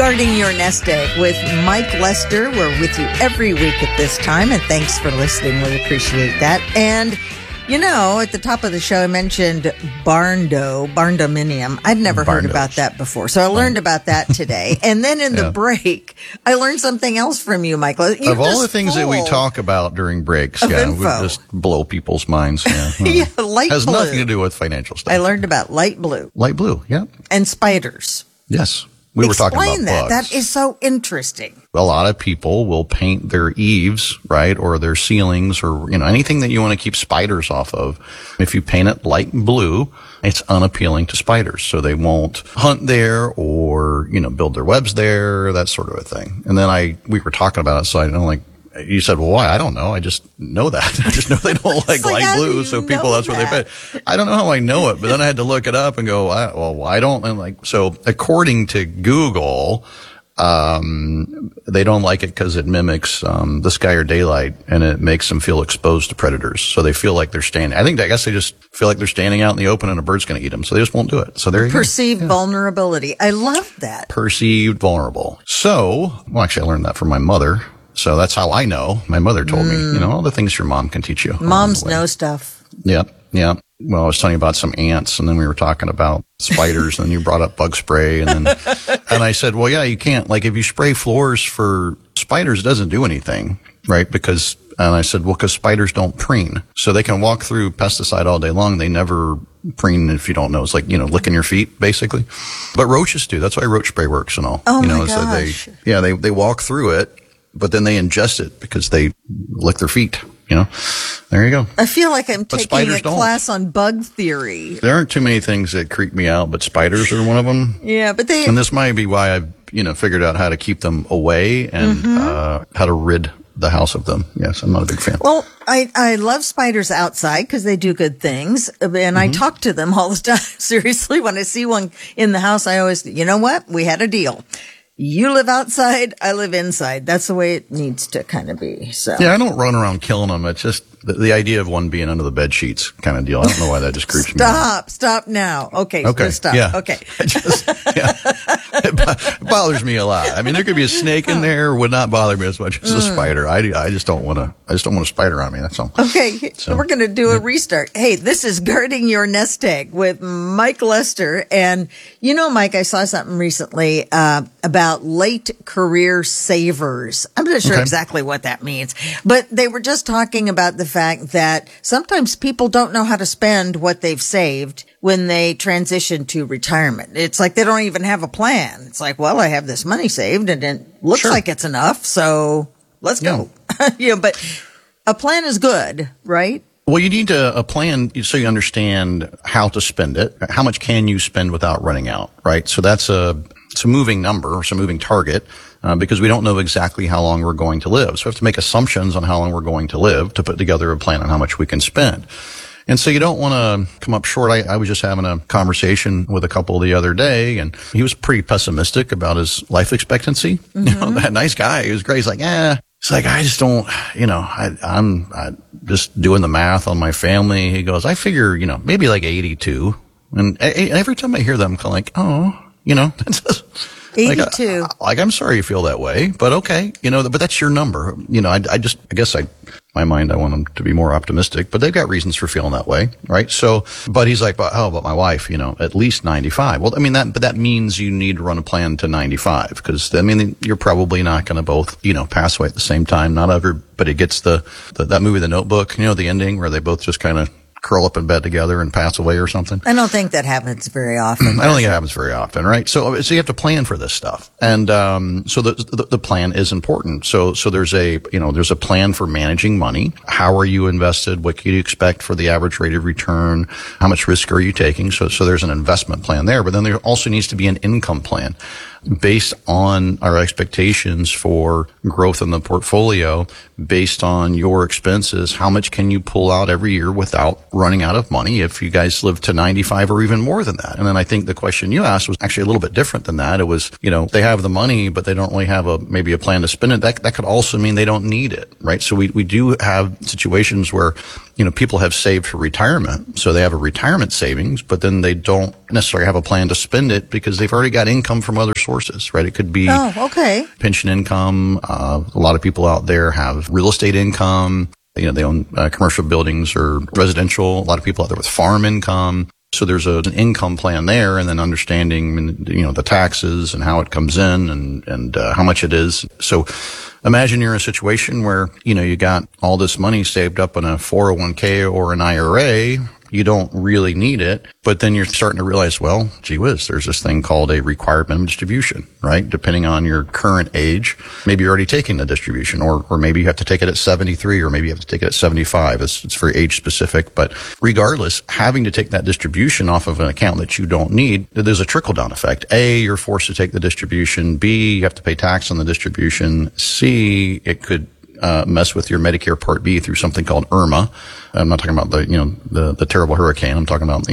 Guarding Your Nest Egg with Mike Lester. We're with you every week at this time, and thanks for listening. We appreciate that. And, you know, at the top of the show, I mentioned barndominium. I'd never heard about that before, so I learned about that today. And then in the break, I learned something else from you, Michael. Of all the things that we talk about during breaks, we just blow people's minds. Yeah, light has blue. Nothing to do with financial stuff. I learned about light blue. Light blue, yeah. And spiders. Yes. We were talking about that. bugs. That is so interesting. A lot of people will paint their eaves, right, or their ceilings, or anything that you want to keep spiders off of. If you paint it light blue, it's unappealing to spiders, so they won't hunt there or build their webs there, that sort of a thing. And then we were talking about it, so I don't you said, well, why? I don't know. I just know that. I just know they don't like light blue, so people, that's what they pay. I don't know how I know it, but then I had to look it up and go, well, why don't? And so according to Google, they don't like it because it mimics the sky or daylight, and it makes them feel exposed to predators. So they feel like they're standing. I guess they just feel like they're standing out in the open and a bird's going to eat them. So they just won't do it. So there you go. Perceived vulnerability. I love that. Perceived vulnerable. So, actually, I learned that from my mother. So that's how I know. My mother told me, all the things your mom can teach you. Moms know stuff. Yep. Well, I was telling you about some ants, and then we were talking about spiders, and then you brought up bug spray, and I said, well, yeah, you can't. Like, if you spray floors for spiders, it doesn't do anything, right? And I said, well, because spiders don't preen. So they can walk through pesticide all day long. They never preen, if you don't know. It's like, licking your feet, basically. But roaches do. That's why roach spray works and all. Oh, my gosh. They walk through it, but then they ingest it because they lick their feet. There you go. I feel like I'm taking a class on bug theory. There aren't too many things that creep me out, but spiders are one of them. Yeah, but and this might be why I've figured out how to keep them away and how to rid the house of them. Yes, I'm not a big fan. Well, I love spiders outside because they do good things, and I talk to them all the time. Seriously, when I see one in the house, I always, you know what? We had a deal. You live outside, I live inside. That's the way it needs to kind of be. So yeah, I don't run around killing them. It's just the idea of one being under the bed sheets kind of deal. I don't know why that just creeps me out. Stop now. Okay. Stop. Yeah. Okay. It bothers me a lot. I mean, there could be a snake in there, would not bother me as much as a spider. I just don't want a spider on me. That's all. Okay. So we're going to do a restart. Hey, this is Guarding Your Nest Egg with Mike Lester. And Mike, I saw something recently, about late career savers. I'm not sure exactly what that means, but they were just talking about the fact that sometimes people don't know how to spend what they've saved when they transition to retirement. It's like they don't even have a plan. It's like, well, I have this money saved and it looks like it's enough, so let's go. But a plan is good, right? Well, you need a plan so you understand how to spend it. How much can you spend without running out, right? So it's a moving number, it's a moving target, because we don't know exactly how long we're going to live. So we have to make assumptions on how long we're going to live to put together a plan on how much we can spend. And so you don't want to come up short. I was just having a conversation with a couple the other day, and he was pretty pessimistic about his life expectancy. That nice guy, he was great. He's like, it's like, I just don't, I'm just doing the math on my family. He goes, I figure, maybe like 82. And every time I hear that, I'm kind of like, oh, that's just 82. Like, I'm sorry you feel that way, but okay, but that's your number. I guess my mind, I want them to be more optimistic, but they've got reasons for feeling that way, right? So, but he's like, but my wife, at least 95. Well, I mean, but that means you need to run a plan to 95, because, you're probably not going to both, pass away at the same time. Not everybody gets that movie, The Notebook, the ending where they both just kind of curl up in bed together and pass away or something. I don't think that happens very often. I don't think it happens very often, right? So you have to plan for this stuff. And, so the plan is important. So there's a plan for managing money. How are you invested? What can you expect for the average rate of return? How much risk are you taking? So there's an investment plan there, but then there also needs to be an income plan based on our expectations for growth in the portfolio, based on your expenses. How much can you pull out every year without running out of money if you guys live to 95 or even more than that? And then I think the question you asked was actually a little bit different than that. It was, they have the money, but they don't really have maybe a plan to spend it. That could also mean they don't need it, right? So we do have situations where, people have saved for retirement. So they have a retirement savings, but then they don't necessarily have a plan to spend it because they've already got income from other sources. sources, right? It could be pension income. A lot of people out there have real estate income. They own commercial buildings or residential. A lot of people out there with farm income. So there's an income plan there, and then understanding, the taxes and how it comes in and how much it is. So imagine you're in a situation where, you got all this money saved up in a 401k or an IRA. You don't really need it, but then you're starting to realize, well, gee whiz, there's this thing called a required minimum distribution, right? Depending on your current age, maybe you're already taking the distribution, or maybe you have to take it at 73, or maybe you have to take it at 75. It's very age specific, but regardless, having to take that distribution off of an account that you don't need, there's a trickle down effect. A, you're forced to take the distribution. B, you have to pay tax on the distribution. C, it could mess with your Medicare Part B through something called IRMA. I'm not talking about the terrible hurricane. I'm talking about,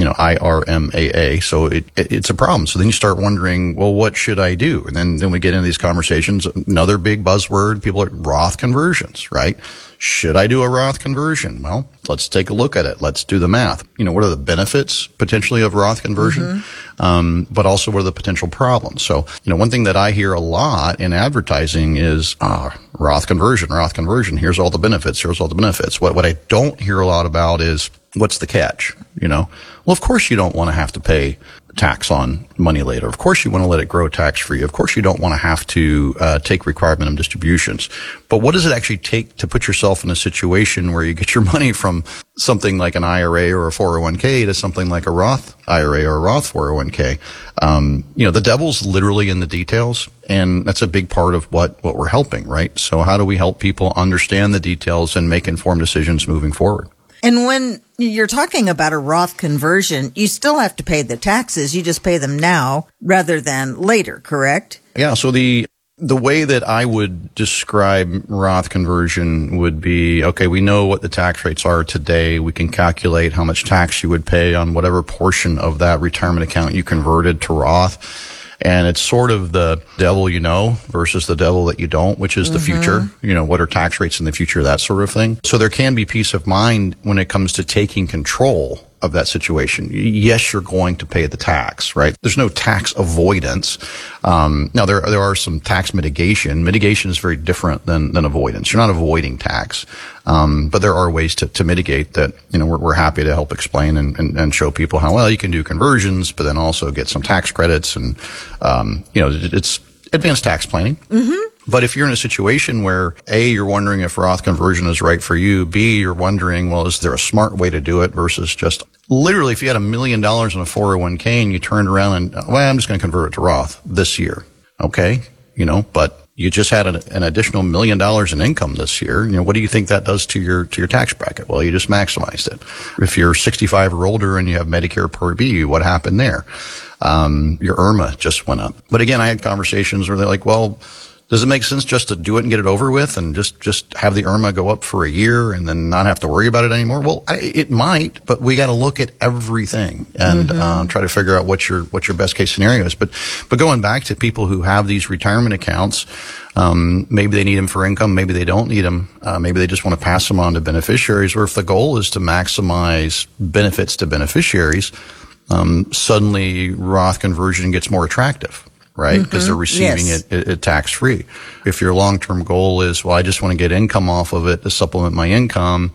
IRMAA. So it's a problem. So then you start wondering, well, what should I do? And then we get into these conversations. Another big buzzword, people are Roth conversions, right? Should I do a Roth conversion? Well, let's take a look at it. Let's do the math. What are the benefits potentially of Roth conversion? But also what are the potential problems? So, one thing that I hear a lot in advertising is, Roth conversion. Here's all the benefits. What I don't hear a lot about is, what's the catch? Well, of course you don't want to have to pay tax on money later. Of course you want to let it grow tax free. Of course you don't want to have to take required minimum distributions. But what does it actually take to put yourself in a situation where you get your money from something like an IRA or a 401k to something like a Roth IRA or a Roth 401k? The devil's literally in the details, and that's a big part of what we're helping, right? So how do we help people understand the details and make informed decisions moving forward? And when you're talking about a Roth conversion, you still have to pay the taxes. You just pay them now rather than later, correct? Yeah. So the way that I would describe Roth conversion would be, okay, we know what the tax rates are today. We can calculate how much tax you would pay on whatever portion of that retirement account you converted to Roth. And it's sort of the devil versus the devil that you don't, which is the future. What are tax rates in the future, that sort of thing. So there can be peace of mind when it comes to taking control of that situation. Yes, you're going to pay the tax, right? There's no tax avoidance. Now there are some tax mitigation. Mitigation is very different than avoidance. You're not avoiding tax. But there are ways to mitigate that. We're happy to help explain and show people how well you can do conversions, but then also get some tax credits and, it's advanced tax planning. Mm-hmm. But if you're in a situation where A, you're wondering if Roth conversion is right for you, B, you're wondering, well, is there a smart way to do it versus just literally if you had $1 million in a 401k and you turned around and, I'm just going to convert it to Roth this year. Okay. But you just had an additional $1 million in income this year. What do you think that does to your tax bracket? Well, you just maximized it. If you're 65 or older and you have Medicare Part B, what happened there? Your IRMA just went up. But again, I had conversations where they're like, well, does it make sense just to do it and get it over with and just have the IRMA go up for a year and then not have to worry about it anymore? Well, it might, but we got to look at everything and try to figure out what your best case scenario is. But going back to people who have these retirement accounts, maybe they need them for income, maybe they don't need them, maybe they just want to pass them on to beneficiaries. Or if the goal is to maximize benefits to beneficiaries, suddenly Roth conversion gets more attractive. Right? Because they're receiving it tax free. If your long-term goal is, well, I just want to get income off of it to supplement my income,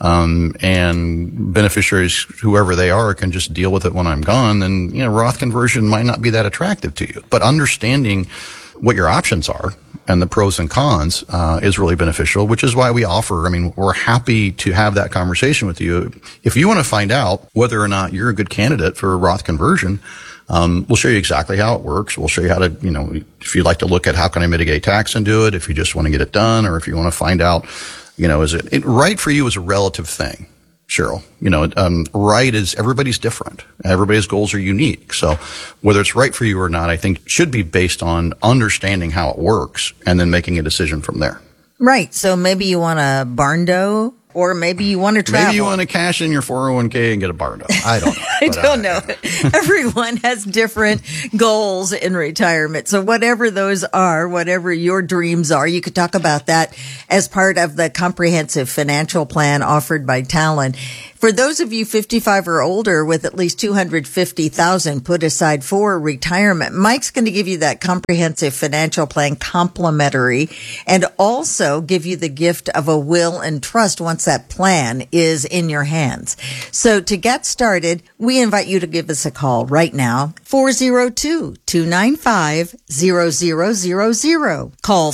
and beneficiaries, whoever they are, can just deal with it when I'm gone, then, Roth conversion might not be that attractive to you. But understanding what your options are and the pros and cons, is really beneficial, which is why we offer, we're happy to have that conversation with you. If you want to find out whether or not you're a good candidate for a Roth conversion, we'll show you exactly how it works. We'll show you how to, if you'd like to look at how can I mitigate tax and do it, if you just want to get it done, or if you want to find out, is it right for you is a relative thing, Cheryl. Right is everybody's different. Everybody's goals are unique. So whether it's right for you or not, I think should be based on understanding how it works and then making a decision from there. Right. So maybe you want a barn dough. Or maybe you want to travel. Maybe you want to cash in your 401k and get a barn dough. I don't know. I don't know. Everyone has different goals in retirement. So whatever those are, whatever your dreams are, you could talk about that as part of the comprehensive financial plan offered by Talon. For those of you 55 or older with at least 250,000 put aside for retirement, Mike's going to give you that comprehensive financial plan complimentary and also give you the gift of a will and trust once that plan is in your hands. So to get started, we invite you to give us a call right now, 402-295-0000. Call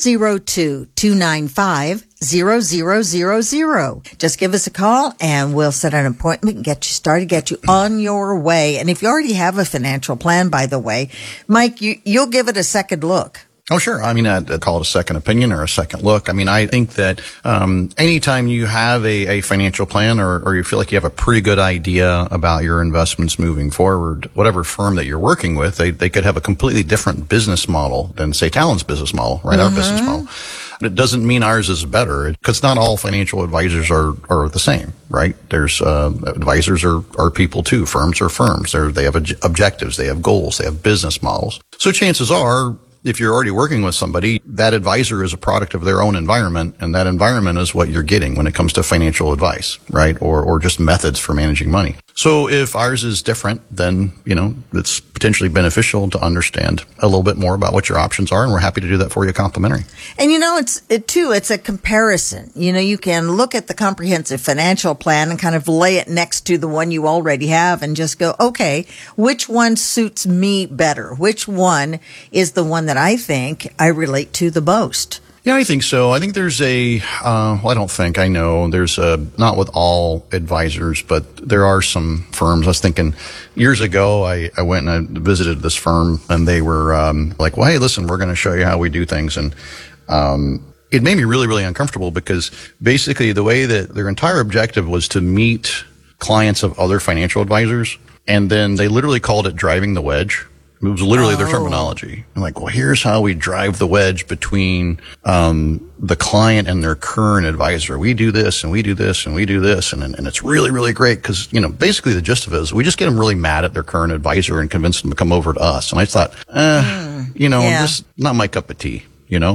402-295-0000. Just give us a call and we'll set an appointment and get you started, get you on your way. And if you already have a financial plan, by the way, Mike, you'll give it a second look. Oh, sure. I mean, I'd call it a second opinion or a second look. I mean, I think that anytime you have a financial plan or you feel like you have a pretty good idea about your investments moving forward, whatever firm that you're working with, they could have a completely different business model than, say, Talon's business model, right? Our business model. It doesn't mean ours is better because not all financial advisors are the same, right? There's advisors are people too. Firms are firms. They have objectives. They have goals. They have business models. So chances are, if you're already working with somebody, that advisor is a product of their own environment, and that environment is what you're getting when it comes to financial advice, right? Or just methods for managing money. So if ours is different, then, it's potentially beneficial to understand a little bit more about what your options are, and we're happy to do that for you complimentary. And it's a comparison. You can look at the comprehensive financial plan and kind of lay it next to the one you already have and just go, okay, which one suits me better? Which one is the one that I think I relate to the most? Yeah, I think so. I think there's I know there's not with all advisors, but there are some firms. I was thinking years ago, I went and I visited this firm and they were, like, well, hey, listen, we're going to show you how we do things. And, it made me really, really uncomfortable because basically the way that their entire objective was to meet clients of other financial advisors. And then they literally called it driving the wedge. It was literally their terminology. I'm like, well, here's how we drive the wedge between the client and their current advisor. We do this and we do this and we do this. And it's really, really great because, basically the gist of it is we just get them really mad at their current advisor and convince them to come over to us. And I thought, this not my cup of tea.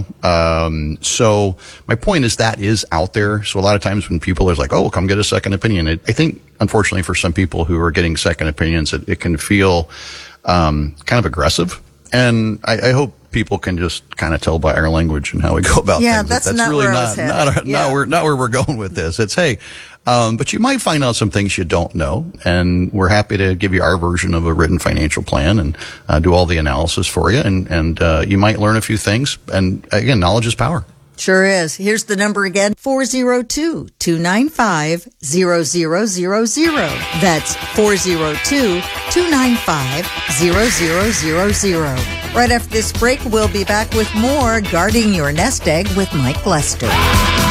So my point is that is out there. So a lot of times when people are like, oh, come get a second opinion. I think, unfortunately, for some people who are getting second opinions, it can feel kind of aggressive. And I hope people can just kind of tell by our language and how we go about things. That's not really not where we're going with this. It's, hey, but you might find out some things you don't know, and we're happy to give you our version of a written financial plan and do all the analysis for you, and you might learn a few things. And again, knowledge is power. Sure is. Here's the number again, 402-295-0000. That's 402-295-0000. Right after this break, we'll be back with more Guarding Your Nest Egg with Mike Lester.